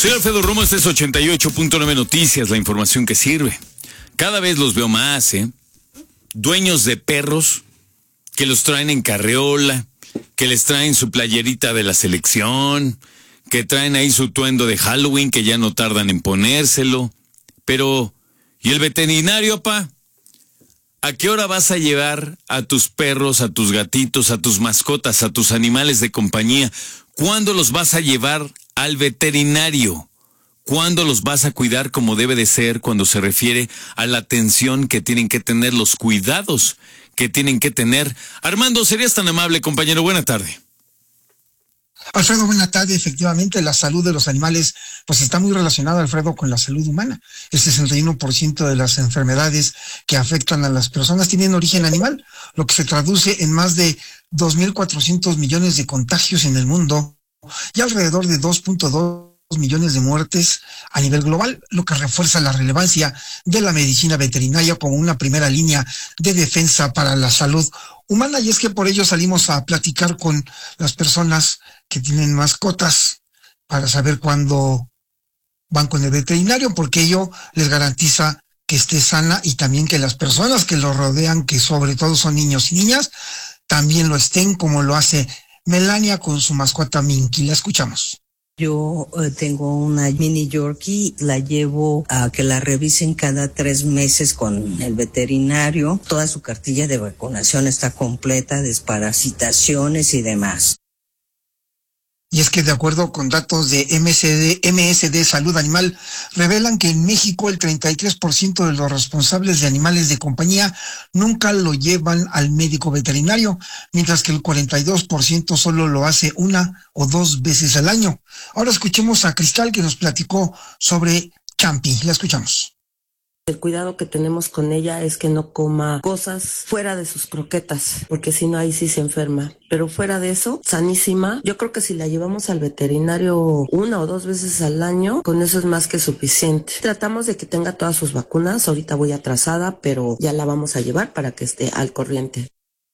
Soy Alfredo Romo, este es 88.9 Noticias, la información que sirve. Cada vez los veo más, dueños de perros que los traen en carreola, que les traen su playerita de la selección, que traen ahí su atuendo de Halloween, que ya no tardan en ponérselo. Pero, ¿y el veterinario, pa? ¿A qué hora vas a llevar a tus perros, a tus gatitos, a tus mascotas, a tus animales de compañía? ¿Cuándo los vas a llevar al veterinario? ¿Cuándo los vas a cuidar como debe de ser cuando se refiere a la atención que tienen que tener, los cuidados que tienen que tener? Armando, ¿serías tan amable, compañero? Buena tarde. Alfredo, buena tarde. Efectivamente, la salud de los animales pues está muy relacionada, Alfredo, con la salud humana. El 61% de las enfermedades que afectan a las personas tienen origen animal, lo que se traduce en más de 2.400 millones de contagios en el mundo y alrededor de 2.2 millones de muertes a nivel global, lo que refuerza la relevancia de la medicina veterinaria como una primera línea de defensa para la salud humana. Y es que por ello salimos a platicar con las personas que tienen mascotas para saber cuándo van con el veterinario, porque ello les garantiza que esté sana y también que las personas que lo rodean, que sobre todo son niños y niñas, también lo estén, como lo hace Melania con su mascota Minky. La escuchamos. Yo tengo una mini Yorkie, la llevo a que la revisen cada 3 meses con el veterinario. Toda su cartilla de vacunación está completa, desparasitaciones y demás. Y es que de acuerdo con datos de MSD Salud Animal, revelan que en México el 33% de los responsables de animales de compañía nunca lo llevan al médico veterinario, mientras que el 42% solo lo hace 1 o 2 veces al año. Ahora escuchemos a Cristal, que nos platicó sobre Champi. La escuchamos. El cuidado que tenemos con ella es que no coma cosas fuera de sus croquetas, porque si no ahí sí se enferma. Pero fuera de eso, sanísima. Yo creo que si la llevamos al veterinario 1 o 2 veces al año, con eso es más que suficiente. Tratamos de que tenga todas sus vacunas. Ahorita voy atrasada, pero ya la vamos a llevar para que esté al corriente.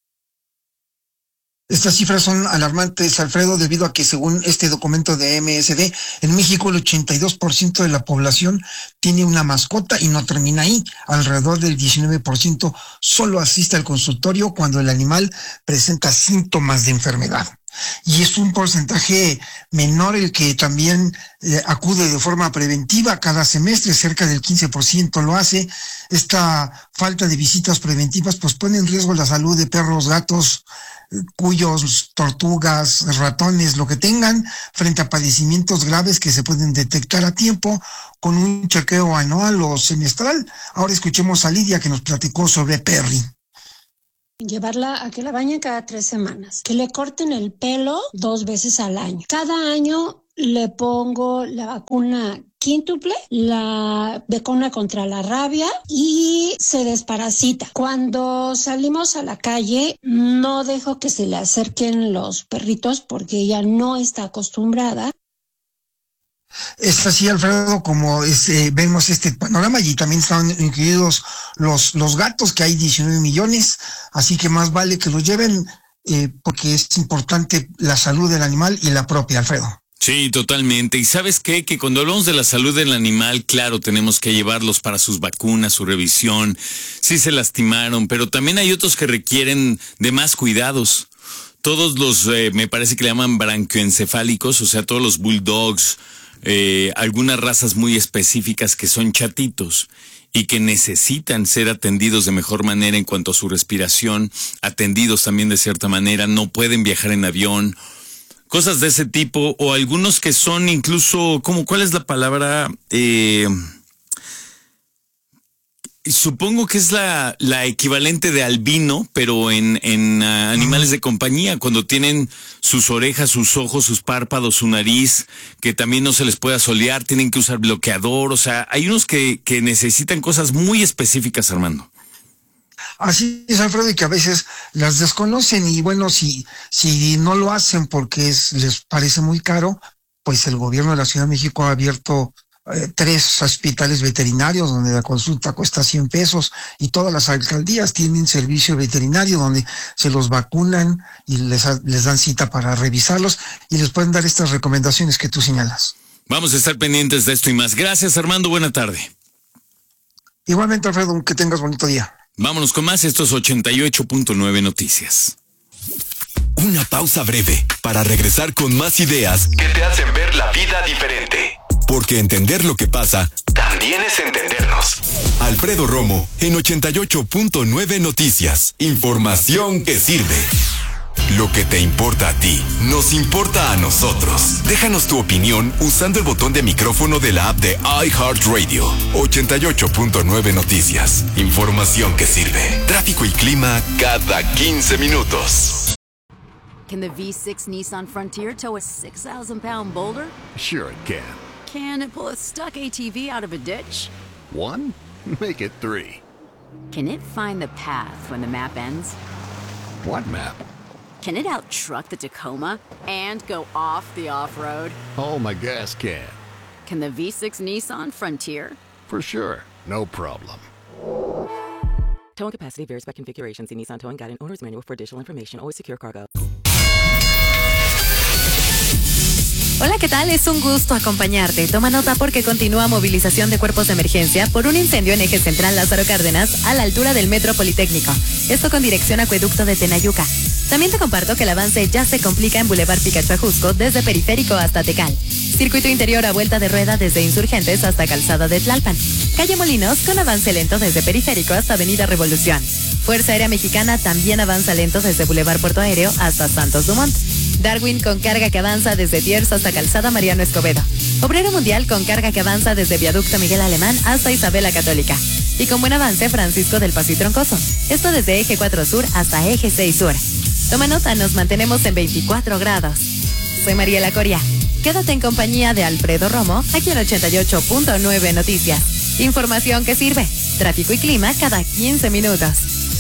Estas cifras son alarmantes, Alfredo, debido a que según este documento de MSD, en México el 82% de la población tiene una mascota y no termina ahí. Alrededor del 19% solo asiste al consultorio cuando el animal presenta síntomas de enfermedad. Y es un porcentaje menor el que también acude de forma preventiva cada semestre, cerca del 15% lo hace. Esta falta de visitas preventivas pues pone en riesgo la salud de perros, gatos, cuyos, tortugas, ratones, lo que tengan, frente a padecimientos graves que se pueden detectar a tiempo con un chequeo anual o semestral. Ahora escuchemos a Lidia, que nos platicó sobre Perry. Llevarla a que la bañen cada 3 semanas, que le corten el pelo 2 veces al año. Cada año le pongo la vacuna quíntuple, la vacuna contra la rabia y se desparasita. Cuando salimos a la calle, no dejo que se le acerquen los perritos porque ella no está acostumbrada. Es así, Alfredo, como vemos este panorama, y también están incluidos los gatos, que hay 19 millones, así que más vale que los lleven porque es importante la salud del animal y la propia, Alfredo. Sí, totalmente. ¿Y sabes qué? Que cuando hablamos de la salud del animal, claro, tenemos que llevarlos para sus vacunas, su revisión, si se lastimaron, pero también hay otros que requieren de más cuidados. Todos los, me parece que le llaman branquioencefálicos, o sea, todos los bulldogs, algunas razas muy específicas que son chatitos y que necesitan ser atendidos de mejor manera en cuanto a su respiración, atendidos también de cierta manera, no pueden viajar en avión, cosas de ese tipo, o algunos que son incluso, ¿cuál es la palabra? Supongo que es la equivalente de albino, pero en animales de compañía, cuando tienen sus orejas, sus ojos, sus párpados, su nariz, que también no se les puede asolear, tienen que usar bloqueador, o sea, hay unos que necesitan cosas muy específicas, Armando. Así es, Alfredo, y que a veces las desconocen, y bueno, si no lo hacen porque les parece muy caro, pues el gobierno de la Ciudad de México ha abierto 3 hospitales veterinarios donde la consulta cuesta 100 pesos, y todas las alcaldías tienen servicio veterinario donde se los vacunan y les dan cita para revisarlos y les pueden dar estas recomendaciones que tú señalas. Vamos a estar pendientes de esto y más. Gracias, Armando. Buena tarde. Igualmente, Alfredo, que tengas bonito día. Vámonos con más. Esto es 88.9 Noticias. Una pausa breve para regresar con más ideas que te hacen ver la vida diferente. Porque entender lo que pasa también es entendernos. Alfredo Romo en 88.9 Noticias. Información que sirve. Lo que te importa a ti, nos importa a nosotros. Déjanos tu opinión usando el botón de micrófono de la app de iHeartRadio. 88.9 Noticias. Información que sirve. Tráfico y clima cada 15 minutos. Can the V6 Nissan Frontier tow a 6,000-pound boulder? Sure it can. Can it pull a stuck ATV out of a ditch? 1? Make it 3. Can it find the path when the map ends? What map? Can it out-truck the Tacoma and go off the off-road? Oh, my gas can. Can the V6 Nissan Frontier? For sure. No problem. Towing capacity varies by configuration. See Nissan Towing Guide and Owner's Manual for additional information. Always secure cargo. Hola, ¿qué tal? Es un gusto acompañarte. Toma nota porque continúa movilización de cuerpos de emergencia por un incendio en Eje Central Lázaro Cárdenas a la altura del Metro Politécnico. Esto con dirección a Acueducto de Tenayuca. También te comparto que el avance ya se complica en Boulevard Picacho Ajusco desde Periférico hasta Tecal. Circuito interior a vuelta de rueda desde Insurgentes hasta Calzada de Tlalpan. Calle Molinos con avance lento desde Periférico hasta Avenida Revolución. Fuerza Aérea Mexicana también avanza lento desde Boulevard Puerto Aéreo hasta Santos Dumont. Darwin con carga que avanza desde Tiers hasta Calzada Mariano Escobedo. Obrero Mundial con carga que avanza desde Viaducto Miguel Alemán hasta Isabela Católica. Y con buen avance Francisco del Paso y Troncoso. Esto desde Eje 4 Sur hasta Eje 6 Sur. Toma nota, nos mantenemos en 24 grados. Soy Mariela Coria. Quédate en compañía de Alfredo Romo, aquí en 88.9 Noticias. Información que sirve. Tráfico y clima cada 15 minutos.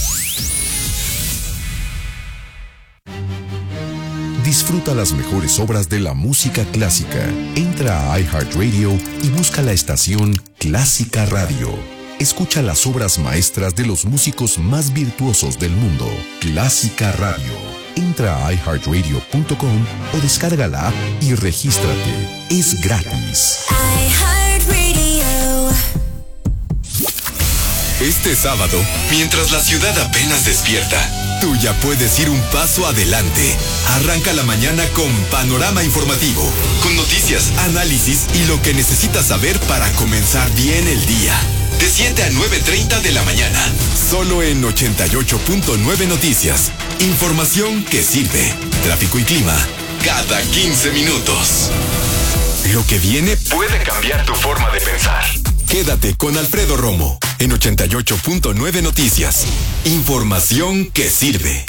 Disfruta las mejores obras de la música clásica. Entra a iHeartRadio y busca la estación Clásica Radio. Escucha las obras maestras de los músicos más virtuosos del mundo. Clásica Radio. Entra a iHeartRadio.com o descarga la app y regístrate. Es gratis. iHeartRadio. Este sábado, mientras la ciudad apenas despierta, tú ya puedes ir un paso adelante. Arranca la mañana con Panorama Informativo, con noticias, análisis y lo que necesitas saber para comenzar bien el día. De 7 a 9:30 de la mañana, solo en 88.9 Noticias. Información que sirve. Tráfico y clima cada 15 minutos. Lo que viene puede cambiar tu forma de pensar. Quédate con Alfredo Romo en 88.9 Noticias. Información que sirve.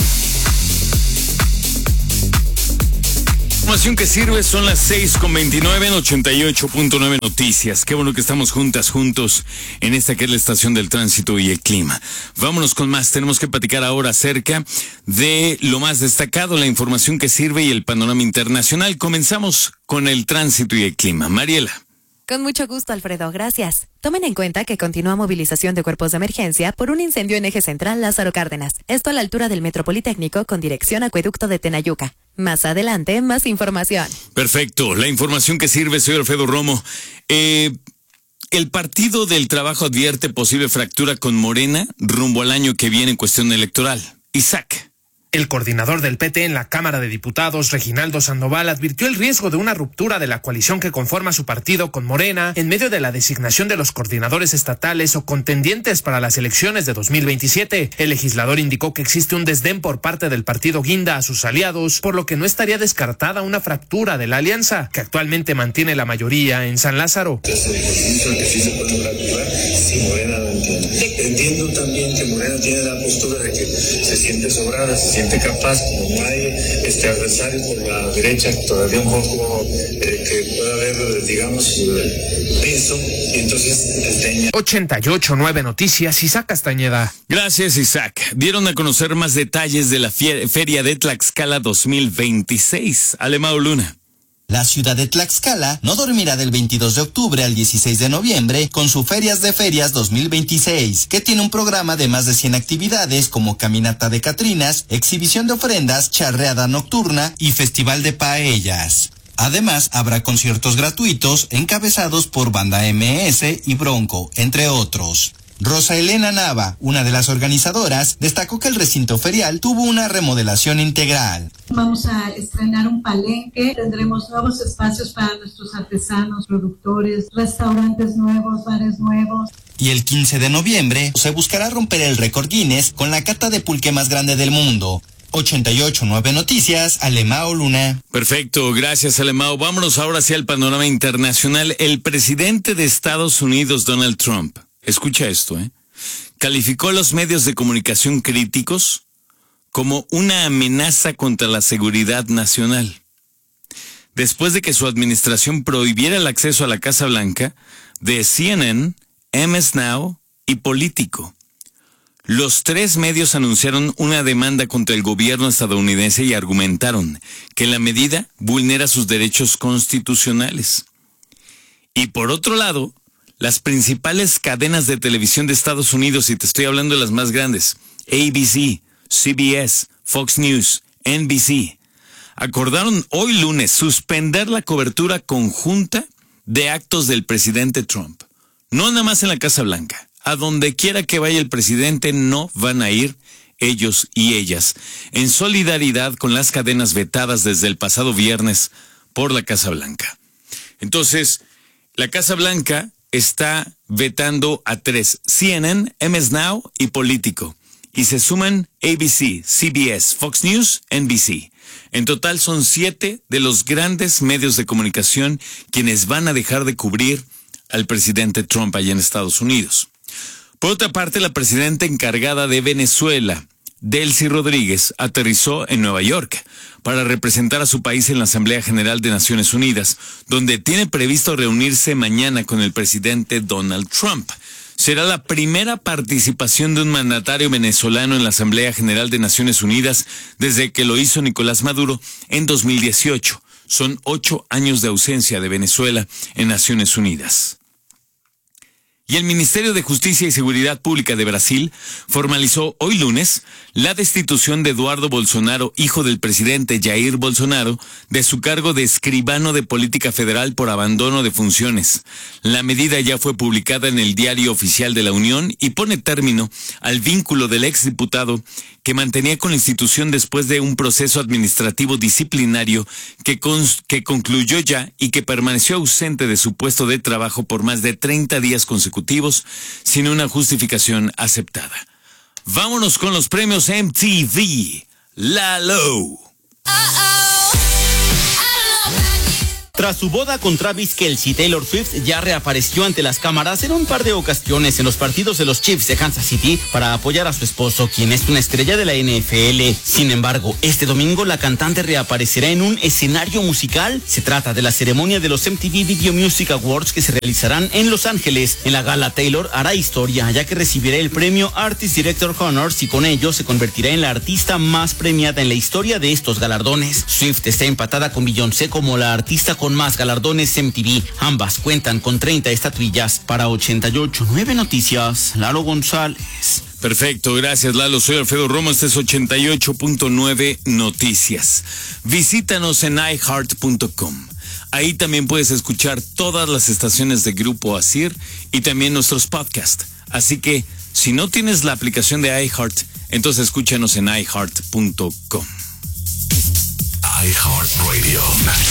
Información que sirve, son las 6:29 en 88.9 Noticias. Qué bueno que estamos juntos en esta que es la estación del tránsito y el clima. Vámonos con más. Tenemos que platicar ahora acerca de lo más destacado, la información que sirve y el panorama internacional. Comenzamos con el tránsito y el clima. Mariela. Con mucho gusto, Alfredo. Gracias. Tomen en cuenta que continúa movilización de cuerpos de emergencia por un incendio en Eje Central Lázaro Cárdenas. Esto a la altura del Metro Politécnico con dirección a Acueducto de Tenayuca. Más adelante, más información. Perfecto. La información que sirve, soy Alfredo Romo. El Partido del Trabajo advierte posible fractura con Morena rumbo al año que viene en cuestión electoral. Isaac. El coordinador del PT en la Cámara de Diputados, Reginaldo Sandoval, advirtió el riesgo de una ruptura de la coalición que conforma su partido con Morena en medio de la designación de los coordinadores estatales o contendientes para las elecciones de 2027. El legislador indicó que existe un desdén por parte del partido Guinda a sus aliados, por lo que no estaría descartada una fractura de la alianza, que actualmente mantiene la mayoría en San Lázaro. Entiendo también que Morena tiene la postura de que se siente sobrada, se siente capaz, como no hay adversario por la derecha, todavía un poco que pueda haber, digamos, peso, y entonces desdeña. 88.9 Noticias, Isaac Castañeda. Gracias, Isaac. Dieron a conocer más detalles de la Feria de Tlaxcala 2026. Alemão Luna. La ciudad de Tlaxcala no dormirá del 22 de octubre al 16 de noviembre con su Ferias de Ferias 2026, que tiene un programa de más de 100 actividades como caminata de catrinas, exhibición de ofrendas, charreada nocturna y festival de paellas. Además, habrá conciertos gratuitos encabezados por Banda MS y Bronco, entre otros. Rosa Elena Nava, una de las organizadoras, destacó que el recinto ferial tuvo una remodelación integral. Vamos a estrenar un palenque, tendremos nuevos espacios para nuestros artesanos, productores, restaurantes nuevos, bares nuevos. Y el 15 de noviembre se buscará romper el récord Guinness con la cata de pulque más grande del mundo. 88.9 Noticias, Alemao Luna. Perfecto, gracias Alemao. Vámonos ahora hacia el panorama internacional. El presidente de Estados Unidos, Donald Trump, escucha esto, calificó a los medios de comunicación críticos como una amenaza contra la seguridad nacional. Después de que su administración prohibiera el acceso a la Casa Blanca de CNN, MS Now y Político. Los tres medios anunciaron una demanda contra el gobierno estadounidense y argumentaron que la medida vulnera sus derechos constitucionales. Y por otro lado, las principales cadenas de televisión de Estados Unidos, y te estoy hablando de las más grandes, ABC, CBS, Fox News, NBC, acordaron hoy lunes suspender la cobertura conjunta de actos del presidente Trump. No nada más en la Casa Blanca. A donde quiera que vaya el presidente no van a ir ellos y ellas, en solidaridad con las cadenas vetadas desde el pasado viernes por la Casa Blanca. Entonces, la Casa Blanca está vetando a tres: CNN, MS Now y Político. Y se suman ABC, CBS, Fox News, NBC. En total son 7 de los grandes medios de comunicación quienes van a dejar de cubrir al presidente Trump allá en Estados Unidos. Por otra parte, la presidenta encargada de Venezuela, Delcy Rodríguez, aterrizó en Nueva York para representar a su país en la Asamblea General de Naciones Unidas, donde tiene previsto reunirse mañana con el presidente Donald Trump. Será la primera participación de un mandatario venezolano en la Asamblea General de Naciones Unidas desde que lo hizo Nicolás Maduro en 2018. Son 8 años de ausencia de Venezuela en Naciones Unidas. Y el Ministerio de Justicia y Seguridad Pública de Brasil formalizó hoy lunes la destitución de Eduardo Bolsonaro, hijo del presidente Jair Bolsonaro, de su cargo de escribano de política federal por abandono de funciones. La medida ya fue publicada en el Diario Oficial de la Unión y pone término al vínculo del exdiputado que mantenía con la institución después de un proceso administrativo disciplinario que concluyó ya y que permaneció ausente de su puesto de trabajo por más de 30 días consecutivos sin una justificación aceptada. Vámonos con los premios MTV. Lalo. Tras su boda con Travis Kelce, Taylor Swift ya reapareció ante las cámaras en un par de ocasiones en los partidos de los Chiefs de Kansas City para apoyar a su esposo, quien es una estrella de la NFL. Sin embargo, este domingo la cantante reaparecerá en un escenario musical. Se trata de la ceremonia de los MTV Video Music Awards que se realizarán en Los Ángeles. En la gala, Taylor hará historia, ya que recibirá el premio Artist Director Honors y con ello se convertirá en la artista más premiada en la historia de estos galardones. Swift está empatada con Beyoncé como la artista con más galardones MTV. Ambas cuentan con 30 estatuillas. Para 88.9 Noticias, Lalo González. Perfecto, gracias Lalo. Soy Alfredo Romo, este es 88.9 Noticias. Visítanos en iHeart.com. Ahí también puedes escuchar todas las estaciones de Grupo ASIR y también nuestros podcasts. Así que, si no tienes la aplicación de iHeart, entonces escúchanos en iHeart.com. iHeartRadio.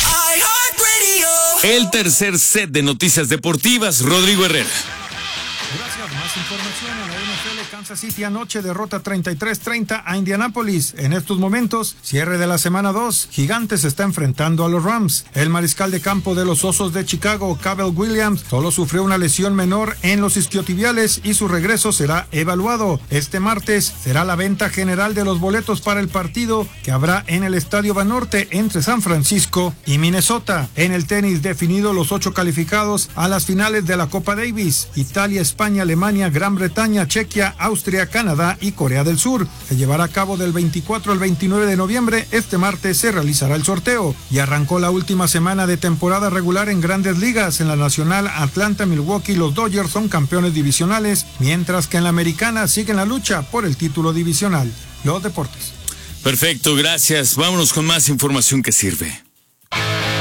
El tercer set de noticias deportivas, Rodrigo Herrera. Gracias, más información en la NFL. Kansas City anoche derrota 33-30 a Indianápolis. En estos momentos, cierre de la semana 2, Gigantes está enfrentando a los Rams. El mariscal de campo de los Osos de Chicago, Cable Williams, solo sufrió una lesión menor en los isquiotibiales y su regreso será evaluado. Este martes será la venta general de los boletos para el partido que habrá en el Estadio Banorte entre San Francisco y Minnesota. En el tenis, definido los 8 calificados a las finales de la Copa Davis. Italia, España, Alemania, Gran Bretaña, Chequia, Austria, Canadá y Corea del Sur. Se llevará a cabo del 24 al 29 de noviembre. Este martes se realizará el sorteo. Y arrancó la última semana de temporada regular en Grandes Ligas. En la Nacional, Atlanta, Milwaukee, los Dodgers son campeones divisionales, mientras que en la Americana siguen la lucha por el título divisional. Los deportes. Perfecto, gracias. Vámonos con más información que sirve.